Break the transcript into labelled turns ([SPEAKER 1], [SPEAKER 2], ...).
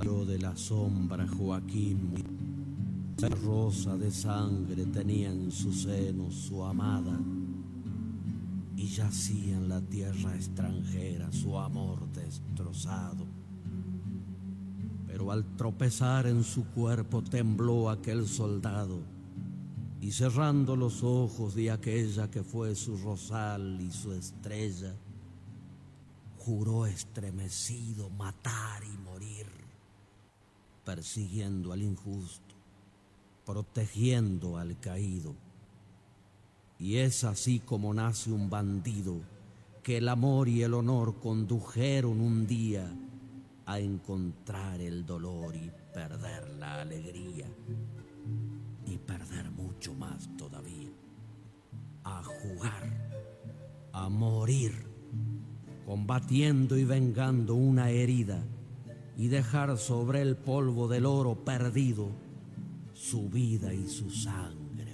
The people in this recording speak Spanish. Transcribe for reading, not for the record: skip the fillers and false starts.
[SPEAKER 1] Salió de la sombra Joaquín, rosa de sangre tenía en su seno su amada, y yacía en la tierra extranjera su amor destrozado. Pero al tropezar en su cuerpo tembló aquel soldado, y cerrando los ojos de aquella que fue su rosal y su estrella, juró estremecido matar y morir, persiguiendo al injusto, protegiendo al caído. Y es así como nace un bandido que el amor y el honor condujeron un día a encontrar el dolor y perder la alegría, y perder mucho más todavía, a jugar, a morir, combatiendo y vengando una herida, y dejar sobre el polvo del oro perdido su vida y su sangre